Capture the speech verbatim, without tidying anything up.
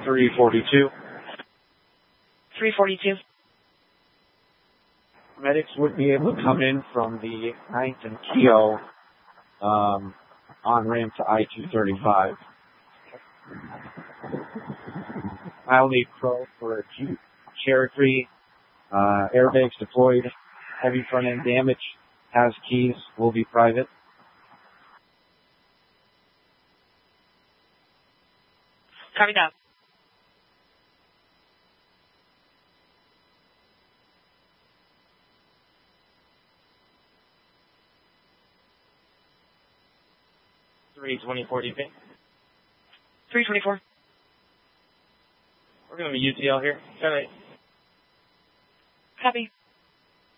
three forty-two. three forty-two. Medics would be able to come in from the ninth and Keogh um, on ramp to I two thirty-five. I'll need Pro for a Jeep Cherokee. Uh, airbags deployed. Heavy front end damage. Has keys. Will be private. Copy that. three twenty-four D P. three twenty-four. We're going to be U T L here. Seven eight. Copy.